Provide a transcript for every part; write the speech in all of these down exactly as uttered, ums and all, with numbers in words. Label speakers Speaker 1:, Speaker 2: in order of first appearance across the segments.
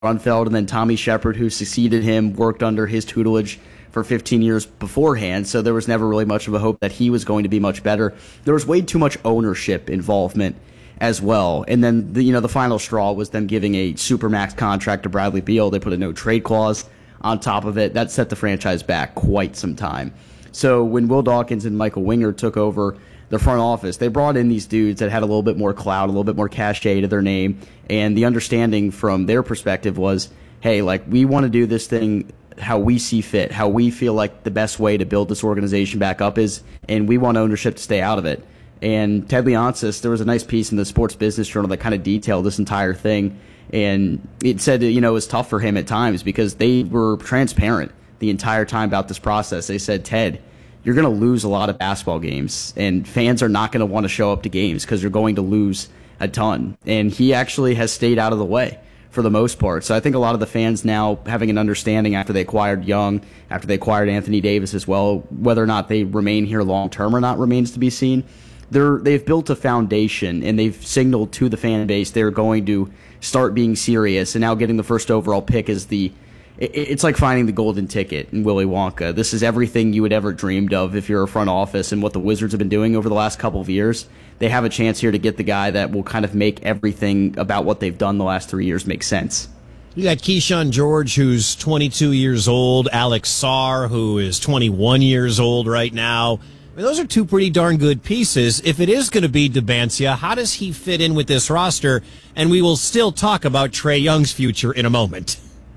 Speaker 1: Grunfeld, and then Tommy Shepard, who succeeded him, worked under his tutelage for fifteen years beforehand, so there was never really much of a hope that he was going to be much better. There was way too much ownership involvement as well. And then the, you know, the final straw was them giving a supermax contract to Bradley Beal. They put a no-trade clause on top of it. That set the franchise back quite some time. So when Will Dawkins and Michael Winger took over the front office, they brought in these dudes that had a little bit more clout, a little bit more cachet to their name, and the understanding from their perspective was, hey, like, we want to do this thing how we see fit, how we feel like the best way to build this organization back up is, and we want ownership to stay out of it. And Ted Leonsis, there was a nice piece in the Sports Business Journal that kind of detailed this entire thing, and it said, you know, it was tough for him at times because they were transparent the entire time about this process. They said, Ted, you're going to lose a lot of basketball games, and fans are not going to want to show up to games because you're going to lose a ton. And he actually has stayed out of the way for the most part. So I think a lot of the fans now having an understanding after they acquired Young, after they acquired Anthony Davis as well, whether or not they remain here long term or not remains to be seen. They're, they've built a foundation, and they've signaled to the fan base they're going to start being serious. And now getting the first overall pick is the it, it's like finding the golden ticket in Willy Wonka. This is everything you would ever dreamed of if you're a front office, and what the Wizards have been doing over the last couple of years. They have a chance here to get the guy that will kind of make everything about what they've done the last three years make sense.
Speaker 2: You got Keyshawn George, who's twenty-two years old, Alex Sarr, who is twenty-one years old right now. I mean, those are two pretty darn good pieces. If it is going to be Demancia, how does he fit in with this roster? And we will still talk about Trae Young's future in a moment.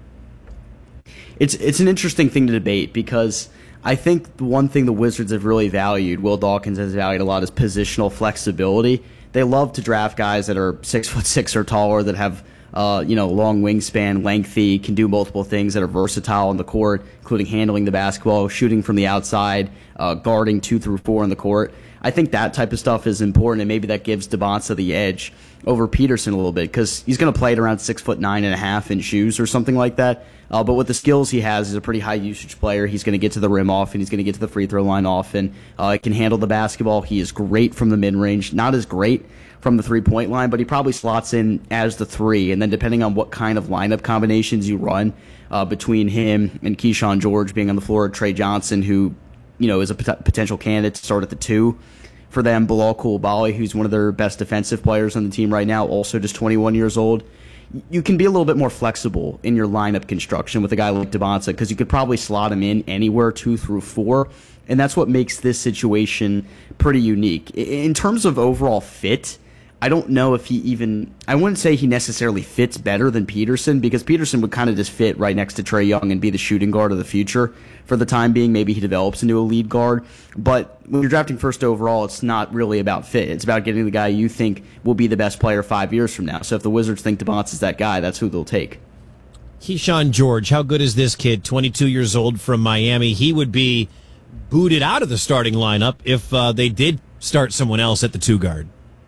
Speaker 1: It's it's an interesting thing to debate because I think the one thing the Wizards have really valued, Will Dawkins has valued a lot, is positional flexibility. They love to draft guys that are six foot six or taller, that have uh, you know long wingspan, lengthy, can do multiple things, that are versatile on the court, including handling the basketball, shooting from the outside, uh, guarding two through four on the court. I think that type of stuff is important, and maybe that gives Demancia the edge over Peterson a little bit because he's going to play at around six foot nine and a half in shoes or something like that. Uh, but with the skills he has, he's a pretty high usage player. He's going to get to the rim often. He's going to get to the free throw line often. Uh, can handle the basketball. He is great from the mid range. Not as great from the three point line, but he probably slots in as the three. And then depending on what kind of lineup combinations you run uh, between him and Keyshawn George being on the floor, Trey Johnson, who you know is a pot- potential candidate to start at the two for them, Bilal Coulibaly, who's one of their best defensive players on the team right now, also just twenty-one years old. You can be a little bit more flexible in your lineup construction with a guy like Demancia because you could probably slot him in anywhere two through four, and that's what makes this situation pretty unique. In terms of overall fit, I don't know if he even, I wouldn't say he necessarily fits better than Peterson because Peterson would kind of just fit right next to Trae Young and be the shooting guard of the future for the time being. Maybe he develops into a lead guard. But when you're drafting first overall, it's not really about fit. It's about getting the guy you think will be the best player five years from now. So if the Wizards think Demancia is that guy, that's who they'll take.
Speaker 2: Keyshawn George, how good is this kid, twenty-two years old from Miami? He would be booted out of the starting lineup if uh, they did start someone else at the two guard.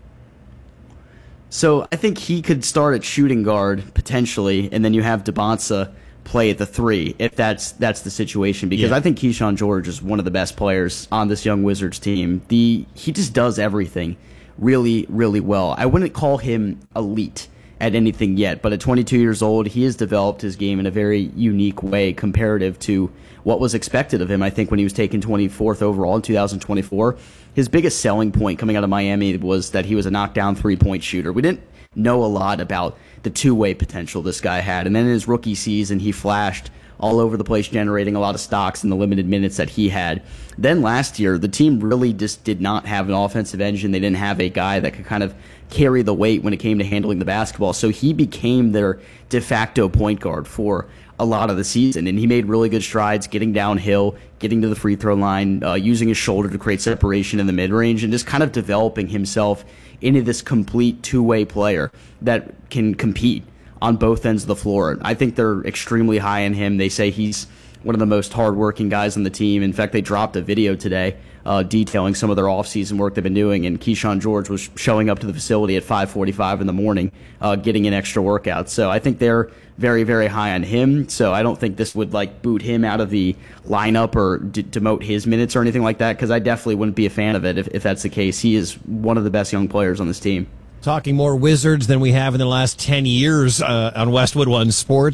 Speaker 1: So I think he could start at shooting guard potentially, and then you have Demancia play at the three if that's that's the situation. Because
Speaker 2: yeah.
Speaker 1: I think Keyshawn George is one of the best players on this young Wizards team. The he just does everything really, really well. I wouldn't call him elite at anything yet, but at twenty-two years old, he has developed his game in a very unique way comparative to what was expected of him. I think when he was taken twenty-fourth overall in two thousand twenty-four, his biggest selling point coming out of Miami was that he was a knockdown three-point shooter. We didn't know a lot about the two-way potential this guy had, and then in his rookie season, he flashed all over the place, generating a lot of stocks in the limited minutes that he had. Then last year, the team really just did not have an offensive engine. They didn't have a guy that could kind of carry the weight when it came to handling the basketball. So he became their de facto point guard for a lot of the season, and he made really good strides getting downhill, getting to the free throw line, uh, using his shoulder to create separation in the mid-range, and just kind of developing himself into this complete two-way player that can compete on both ends of the floor. I think they're extremely high on him. They say he's one of the most hardworking guys on the team. In fact, they dropped a video today uh, detailing some of their offseason work they've been doing, and Keyshawn George was showing up to the facility at five forty-five in the morning, uh, getting in extra workouts. So I think they're very, very high on him. So I don't think this would like boot him out of the lineup or d- demote his minutes or anything like that, because I definitely wouldn't be a fan of it if, if that's the case. He is one of the best young players on this team.
Speaker 2: Talking more Wizards than we have in the last ten years uh, on Westwood One Sports.